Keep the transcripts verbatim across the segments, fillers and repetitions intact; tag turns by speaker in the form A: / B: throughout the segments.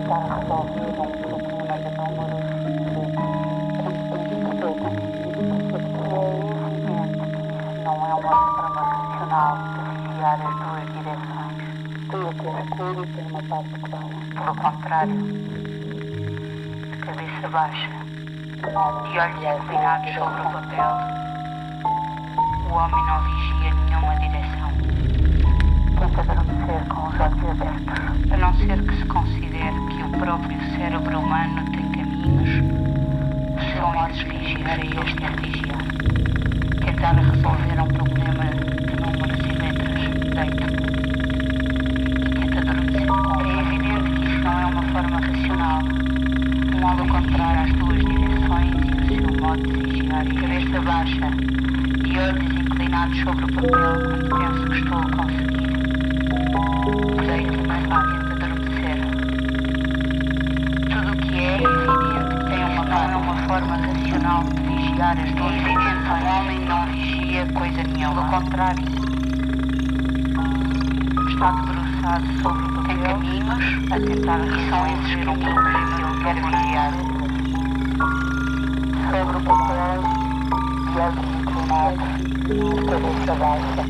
A: tentar resolver um problema de números de quando é evidente que isso não é uma forma racional de vigiar as duas direções. Tudo que é escuro tem uma parte clara. Pelo contrário, de cabeça baixa e olhos inclinados sobre o papel, o homem não vigia nenhuma direção. Tenta adormecer com os olhos abertos, a não ser que se considere que o próprio cérebro humano tem caminhos, o sonho de vigiar é este é vigiar. Tentar resolver um problema de números e letras, deito e tenta adormecer com. É evidente que isso não é uma forma racional, um modo contrário às duas direções e o seu modo de vigiar e cabeça baixa e olhos inclinados sobre o papel quando penso que estou a conseguir. Deito mais fácil de adormecer. Tudo o que é evidente tem uma, não é uma forma racional de vigiar as duas direções. Um homem não vigia coisa nenhuma. Pelo contrário, está debruçado sobre o papel. Tem caminhos a tentar e são esses caminhos que ele quer vigiar. Sobre o papel e olhos inclinados, de cabeça baixa.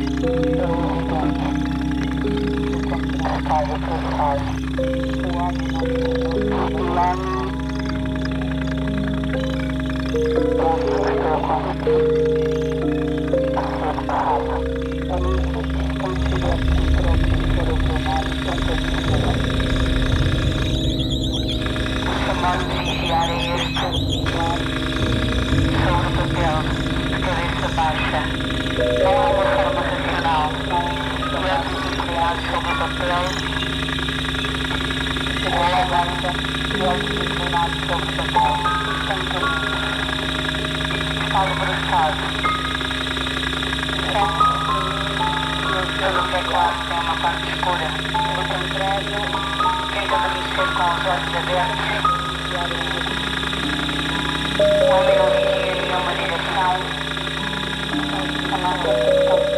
A: Está debruçado. O homem não vigia. O homem penso que estou a conseguir. A ser terrado. A não ser que se considere que o próprio cérebro humano tem caminhos. O seu modo de vigiar é este. Sobre o papel, de cabeça baixa. Não é uma forma racional. O olhos inclinados sobre o papel. De cabeça baixa. E olhos inclinados sobre o papel. Tem caminhos. Está debruçado. Tudo o que é claro tem uma parte escura. Pelo contrário, tenta adormecer com os olhos abertos. O homem não vigia nenhuma direção. A não ser que